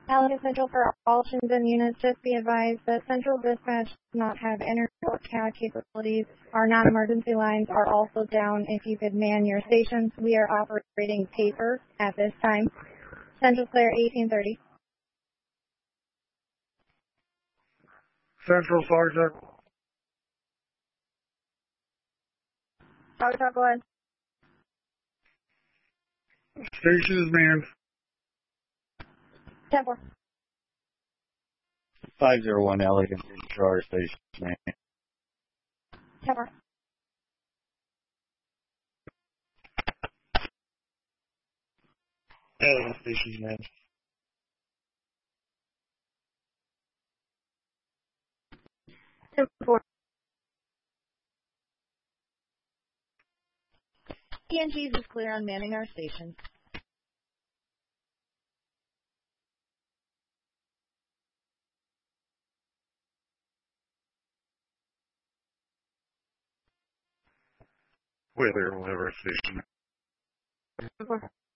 Allen Central for all stations and units, just be advised that Central Dispatch does not have internet or CAD capabilities. Our non-emergency lines are also down. If you could man your stations, we are operating paper at this time. Central Clear 1830. Central Sergeant. Sergeant, go ahead. Station is manned. 10-4. 501 Elegant Charter Station, man. 10-4. Elegant Station is manned. 10-4. PNGs is clear on manning our stations. Weather will have our station. 10-4.